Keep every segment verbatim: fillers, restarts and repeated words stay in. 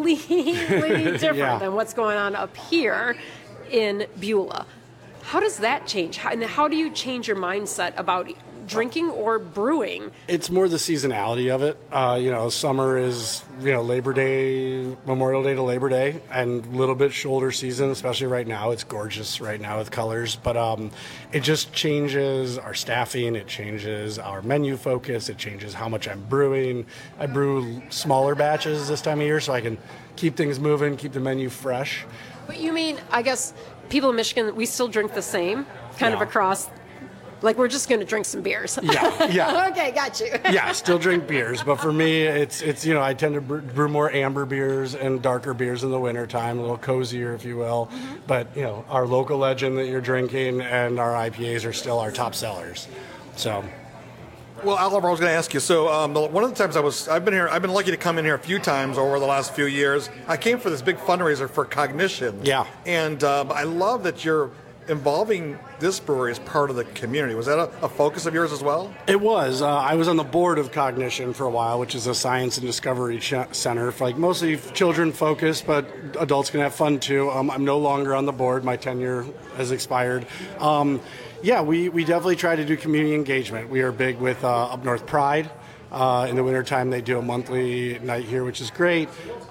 completely different Yeah. than what's going on up here in Beulah. How does that change? How, and how do you change your mindset about drinking or brewing? It's more the seasonality of it. Uh, you know, summer is, you know, Labor Day, Memorial Day to Labor Day, and a little bit shoulder season, especially right now. It's gorgeous right now with colors, but um, it just changes our staffing. It changes our menu focus. It changes how much I'm brewing. I brew smaller batches this time of year so I can keep things moving, keep the menu fresh. But you mean, I guess, people in Michigan, we still drink the same, kind of Yeah. across. Like, we're just going to drink some beers. Yeah, yeah. Okay, got you. Yeah, still drink beers, but for me, it's it's you know I tend to brew, brew more amber beers and darker beers in the wintertime, a little cozier, if you will. Mm-hmm. But you know, our local legend that you're drinking and our I P As are still our top sellers. So. Well, Oliver, I was going to ask you. So, um, the, one of the times I was, I've been here, I've been lucky to come in here a few times over the last few years. I came for this big fundraiser for Cognition. Yeah. And um, I love that you're involving this brewery as part of the community. Was that a, a focus of yours as well? It was. Uh, I was on the board of Cognition for a while, which is a science and discovery ch- center, for like mostly children focused, but adults can have fun too. Um, I'm no longer on the board. My tenure has expired. Um, yeah, we, we definitely try to do community engagement. We are big with uh, Up North Pride. Uh, in the wintertime, they do a monthly night here, which is great.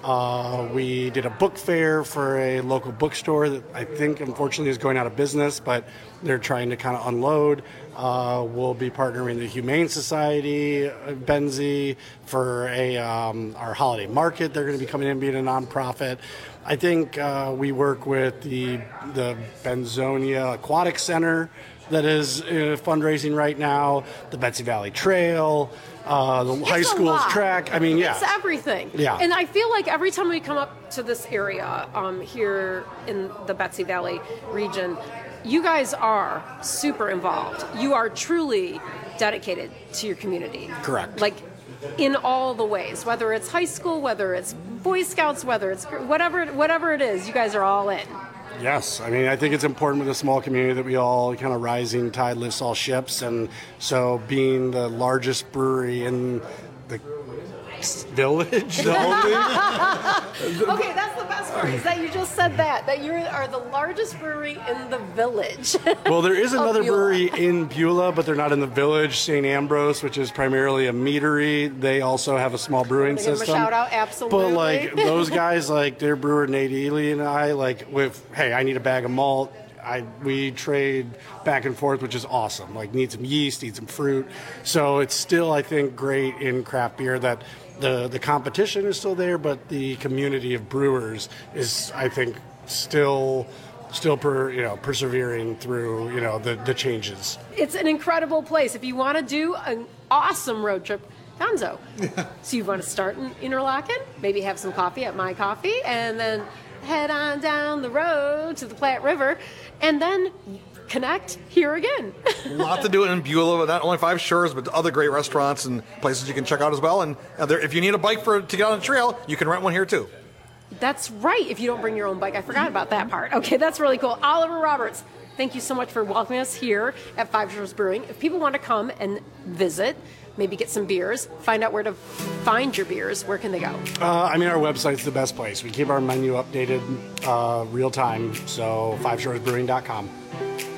Uh, we did a book fair for a local bookstore that I think, unfortunately, is going out of business, but they're trying to kind of unload. Uh, we'll be partnering the Humane Society, uh, Benzie, for a um, our holiday market. They're going to be coming in being a nonprofit. I think uh, we work with the the Benzonia Aquatic Center that is uh, fundraising right now, the Betsy Valley Trail, uh, the high It's a school's lot. track. I mean, yeah. It's everything. Yeah. And I feel like every time we come up to this area um, here in the Betsy Valley region, you guys are super involved. You are truly dedicated to your community. Correct. Like, in all the ways, whether it's high school, whether it's Boy Scouts, whether it's whatever, whatever it is, you guys are all in. Yes, I mean, I think it's important with a small community that we all kind of rising tide lifts all ships, and so being the largest brewery in the village, the whole thing. Okay, that's the best part, is that you just said that, that you are the largest brewery in the village. Well, there is of another Beulah. brewery in Beulah, but they're not in the village, Saint Ambrose, which is primarily a meadery. They also have a small brewing Give them a system. shout out, absolutely. But like those guys, like their brewer Nate Ely and I, like with, hey, I need a bag of malt. I we trade back and forth, which is awesome. Like need some yeast, need some fruit. So it's still, I think, great in craft beer that the the competition is still there, but the community of brewers is, I think, still still per you know persevering through you know the the changes. It's an incredible place. If you want to do an awesome road trip, Gonzo. So you want to start in Interlaken, maybe have some coffee at My Coffee, and then head on down the road to the Platte River, and then connect here again. A lot to do in Beulah, not only Five Shores, but other great restaurants and places you can check out as well. And uh, there, if you need a bike for to get on the trail, you can rent one here too. That's right, if you don't bring your own bike. I forgot about that part. Okay, that's really cool. Oliver Roberts, thank you so much for welcoming us here at Five Shores Brewing. If people want to come and visit, maybe get some beers, find out where to find your beers, where can they go? Uh, I mean, our website's the best place. We keep our menu updated uh, real time, so five shores brewing dot com.